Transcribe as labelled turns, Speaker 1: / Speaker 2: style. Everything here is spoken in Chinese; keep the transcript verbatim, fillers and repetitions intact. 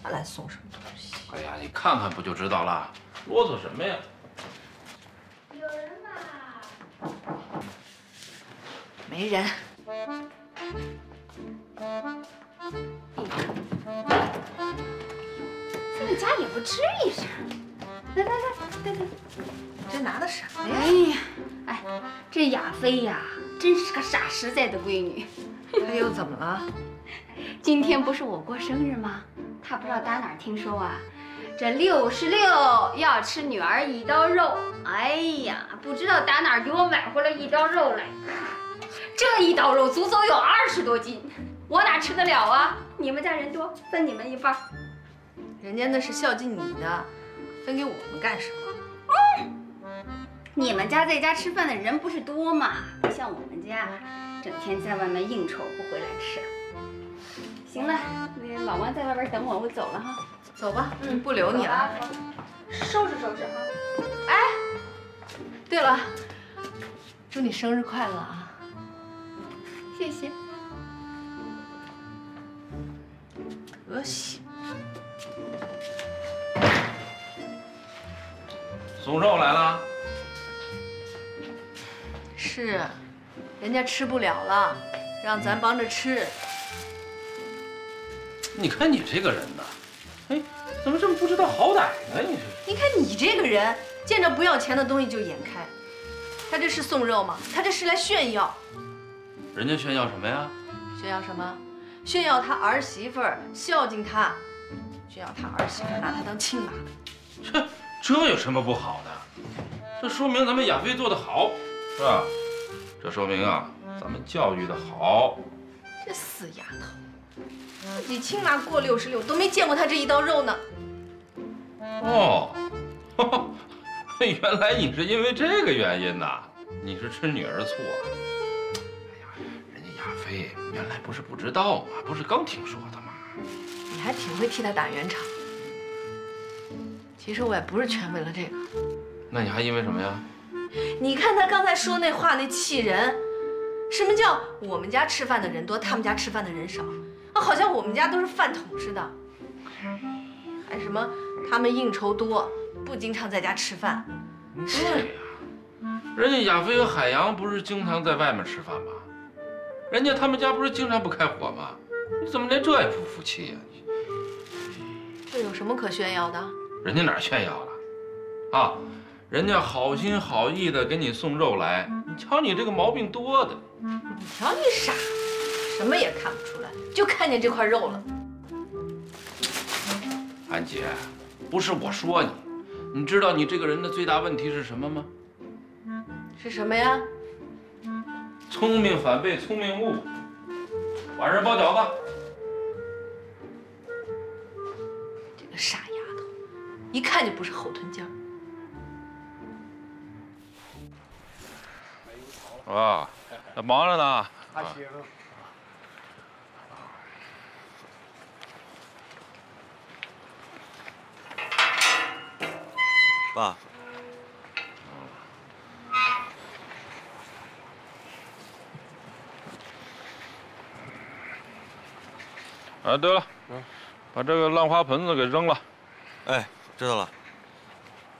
Speaker 1: 来送什么东西？
Speaker 2: 哎呀，你看看不就知道了，啰嗦什么呀？
Speaker 3: 有人吗？
Speaker 1: 没人。
Speaker 3: 自己家也不吱一声。来来来来来，
Speaker 1: 这拿的什么呀？
Speaker 3: 哎呀，哎，这亚飞呀，真是个傻实在的闺女。
Speaker 1: 她又怎么了？
Speaker 3: 今天不是我过生日吗？她不知道打哪儿听说啊，这六十六要吃女儿一刀肉。哎呀，不知道打哪儿给我买回来一刀肉来。这一刀肉足足有二十多斤，我哪吃得了啊？你们家人多，分你们一半。
Speaker 1: 人家那是孝敬你的，分给我们干什么？
Speaker 3: 你们家在家吃饭的人不是多吗？不像我们家，整天在外面应酬不回来吃。行了，那老王在外边等我，我走了哈。
Speaker 1: 走吧，嗯，不留你了。
Speaker 3: 收拾收拾哈。
Speaker 1: 哎，对了，祝你生日快乐啊！
Speaker 3: 谢谢。
Speaker 1: 德行。
Speaker 2: 送肉来了。
Speaker 1: 是，人家吃不了了，让咱帮着吃。
Speaker 2: 你看你这个人呐，哎，怎么这么不知道好歹呢？你这……
Speaker 1: 你看你这个人，见着不要钱的东西就眼开。他这是送肉吗？他这是来炫耀。
Speaker 2: 人家炫耀什么呀？
Speaker 1: 炫耀什么？炫耀他儿媳妇儿孝敬他，炫耀他儿媳妇儿拿他当亲妈。
Speaker 2: 这这有什么不好的？这说明咱们亚飞做得好，是吧？这说明啊，咱们教育的好。
Speaker 1: 这死丫头，自己亲妈过六十六都没见过他这一刀肉呢。
Speaker 2: 哦，呵呵原来你是因为这个原因呐？你是吃女儿醋啊？哎呀，人家亚飞原来不是不知道吗？不是刚听说的吗？
Speaker 1: 你还挺会替他打圆场。其实我也不是全为了这个。
Speaker 2: 那你还因为什么呀？
Speaker 1: 你看他刚才说那话，那气人。什么叫我们家吃饭的人多，他们家吃饭的人少？啊，好像我们家都是饭桶似的。还什么他们应酬多，不经常在家吃饭。
Speaker 2: 对呀，人家亚飞和海洋不是经常在外面吃饭吗？人家他们家不是经常不开火吗？你怎么连这也不服气呀？
Speaker 1: 这有什么可炫耀的？
Speaker 2: 人家哪儿炫耀了？啊，人家好心好意的给你送肉来，你瞧你这个毛病多的。
Speaker 1: 你瞧你傻，什么也看不出来，就看见这块肉了。
Speaker 2: 安姐，不是我说你，你知道你这个人的最大问题是什么吗？
Speaker 1: 是什么呀？
Speaker 2: 聪明反被聪明误。晚上包饺子。
Speaker 1: 这个傻丫头，一看就不是后臀尖
Speaker 2: 儿。啊，忙着呢。
Speaker 4: 还行。
Speaker 5: 爸。
Speaker 2: 啊，对了，嗯，把这个烂花盆子给扔了。
Speaker 5: 哎，知道了。